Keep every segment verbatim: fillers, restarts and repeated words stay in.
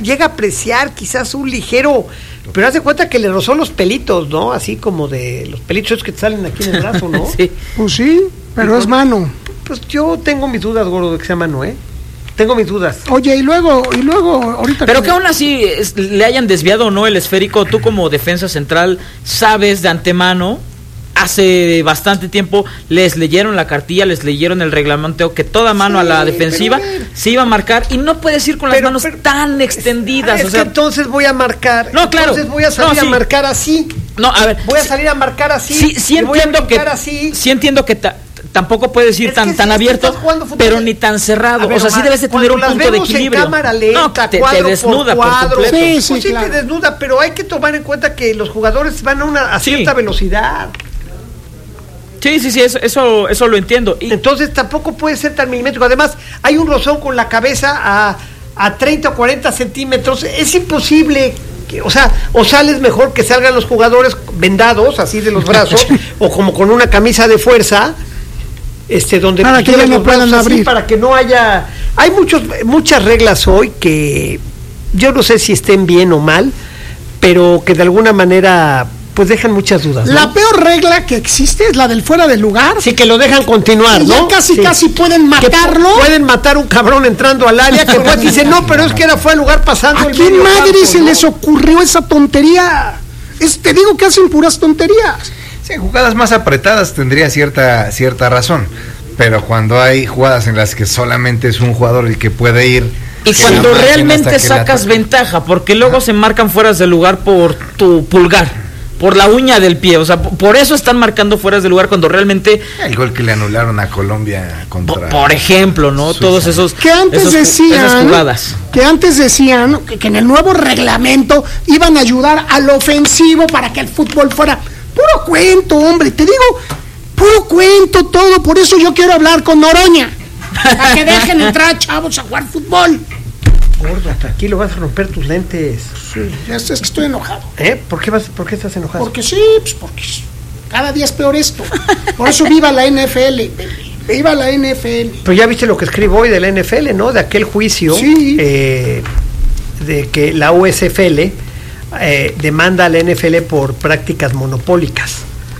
llega a apreciar quizás un ligero, pero haz de cuenta que le rozó los pelitos, ¿no? Así como de los pelitos que te salen aquí en el brazo, ¿no? Sí. Pues sí, pero es mano. Pues yo tengo mis dudas, gordo, de que sea mano, ¿eh? Tengo mis dudas. Oye, y luego, y luego, ahorita... Pero que aún así es, le hayan desviado o no el esférico, tú como defensa central sabes de antemano, hace bastante tiempo les leyeron la cartilla, les leyeron el reglamento, que toda mano sí, a la defensiva se iba a marcar y no puedes ir con las pero, manos pero, tan extendidas. Es o sea, que entonces voy a marcar. No, claro. Entonces voy a salir no, sí. a marcar así. No, a ver. Voy a salir a marcar así. Sí, sí entiendo que así. Sí entiendo que ta, tampoco puedes ir es tan, tan abierto, pero ni tan cerrado. Ver, o sea, sí debes de tener un punto de equilibrio. En cámara lenta, no, te, cuadro te desnuda por, cuadro. por completo. Sí, sí, pues sí claro. te desnuda, pero hay que tomar en cuenta que los jugadores van a una a cierta sí. velocidad. Sí, sí, sí, eso, eso, eso lo entiendo. Y entonces tampoco puede ser tan milimétrico. Además, hay un rozón con la cabeza a, a treinta o cuarenta centímetros. Es imposible. Que, o sea, o sales mejor que salgan los jugadores vendados, así de los brazos, o como con una camisa de fuerza. Este, donde para que ya no puedan abrir, para que no haya, hay muchos muchas reglas hoy que yo no sé si estén bien o mal, pero que de alguna manera pues dejan muchas dudas, ¿no? La peor regla que existe es la del fuera de lugar. Sí, que lo dejan continuar, y ¿no? Ya casi sí. casi pueden matarlo. Que pueden matar un cabrón entrando al área, que pues dice, no, pero es que era fuera de lugar pasando. ¿A quién madre se ¿no? les ocurrió esa tontería? Es, te digo que hacen puras tonterías. Sí, jugadas más apretadas tendría cierta cierta razón, pero cuando hay jugadas en las que solamente es un jugador el que puede ir y cuando realmente sacas ventaja, porque luego se marcan fueras de lugar por tu pulgar, por la uña del pie, o sea, por eso están marcando fueras de lugar cuando realmente el gol que le anularon a Colombia contra por ejemplo, ¿no? Suiza. Todos esos que antes esos, decían esas jugadas. Que antes decían que, que en el nuevo reglamento iban a ayudar al ofensivo para que el fútbol fuera puro cuento, hombre, te digo, puro cuento todo, por eso yo quiero hablar con Noroña, para que dejen entrar chavos a jugar fútbol. Gordo, tranquilo, vas a romper tus lentes. Sí, ya es que estoy enojado. ¿Eh? ¿Por qué vas, por qué estás enojado? Porque sí, pues porque cada día es peor esto. Por eso viva la N F L, viva la N F L. Pero ya viste lo que escribo hoy de la N F L, ¿no? De aquel juicio sí. eh, de que la U S F L Eh, demanda a la N F L por prácticas monopólicas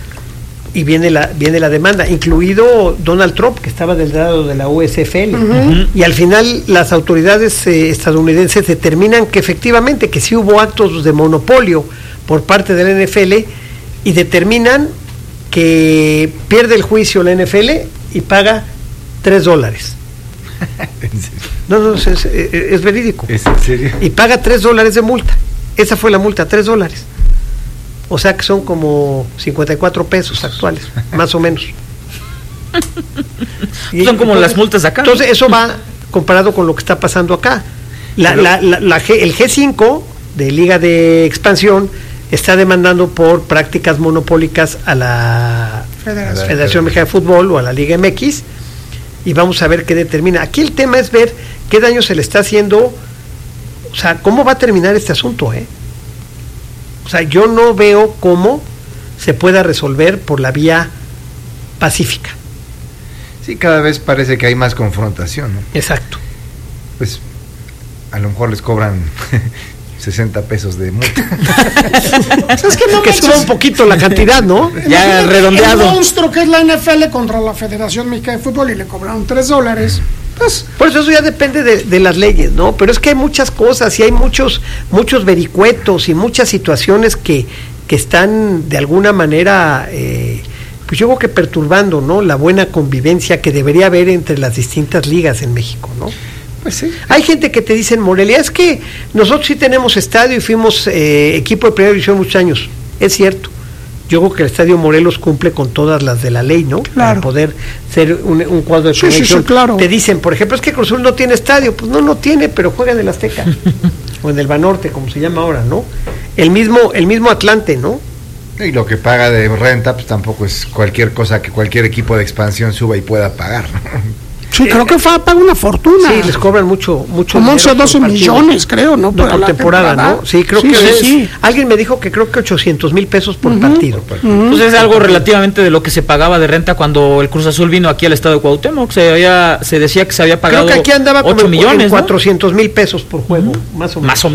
y viene la viene la demanda, incluido Donald Trump, que estaba del lado de la U S F L, uh-huh. y al final las autoridades eh, estadounidenses determinan que efectivamente que sí hubo actos de monopolio por parte de la N F L y determinan que pierde el juicio la N F L y paga tres dólares. No, no, es, es, es verídico. ¿Es en serio? Y paga tres dólares de multa. Esa fue la multa, tres dólares. O sea que son como cincuenta y cuatro pesos actuales, más o menos. Y son como entonces, las multas acá. Entonces eso va comparado con lo que está pasando acá. La, Pero, la, la, la G, el G cinco de Liga de Expansión está demandando por prácticas monopólicas a la Federación, Federación Mexicana de Fútbol o a la Liga M X y vamos a ver qué determina. Aquí el tema es ver qué daño se le está haciendo. O sea, ¿cómo va a terminar este asunto, eh? O sea, yo no veo cómo se pueda resolver por la vía pacífica. Sí, cada vez parece que hay más confrontación, ¿no? Exacto. Pues, a lo mejor les cobran sesenta pesos de multa. Es que no que suba un poquito la cantidad, ¿no? Ya redondeado. El monstruo que es la N F L contra la Federación Mexicana de Fútbol y le cobraron tres dólares. Pues, por eso eso ya depende de, de las leyes, ¿no? Pero es que hay muchas cosas y hay muchos muchos vericuetos y muchas situaciones que, que están de alguna manera, eh, pues yo creo que perturbando, ¿no? La buena convivencia que debería haber entre las distintas ligas en México, ¿no? Pues sí. Hay gente que te dice en Morelia, es que nosotros sí tenemos estadio y fuimos eh, equipo de primera división muchos años. Es cierto. Yo creo que el Estadio Morelos cumple con todas las de la ley, ¿no? Claro. Para poder ser un, un cuadro de sí, proyección. sí, sí, claro. Te dicen, por ejemplo, es que Cruz Azul no tiene estadio. Pues no, no tiene, pero juega en el Azteca. O en el Banorte, como se llama ahora, ¿no? El mismo, el mismo Atlante, ¿no? Y lo que paga de renta, pues tampoco es cualquier cosa que cualquier equipo de expansión suba y pueda pagar, ¿no? Sí, eh, creo que paga una fortuna. Sí, les cobran mucho, mucho. Como once o doce millones, creo, ¿no? No, por temporada, temporada, ¿no? Sí, creo sí, que sí, es, sí. Alguien me dijo que creo que ochocientos mil pesos por uh-huh. partido. Uh-huh. Pues es algo relativamente de lo que se pagaba de renta cuando el Cruz Azul vino aquí al estado de Cuauhtémoc. Se había, se decía que se había pagado creo que aquí andaba ocho como millones, en cuatrocientos mil pesos por juego, uh-huh. más o menos. Más o